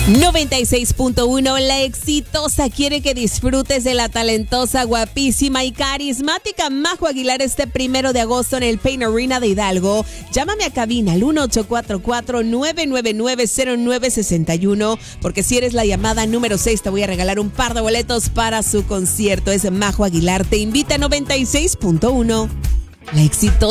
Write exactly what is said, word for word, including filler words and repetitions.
noventa y seis punto uno, la exitosa quiere que disfrutes de la talentosa, guapísima y carismática Majo Aguilar este primero de agosto en el Pain Arena de Hidalgo. Llámame a cabina al uno ocho cuatro cuatro, nueve nueve nueve, cero nueve seis uno, porque si eres la llamada número seis te voy a regalar un par de boletos para su concierto. Es Majo Aguilar, te invita a noventa y seis punto uno. La exitosa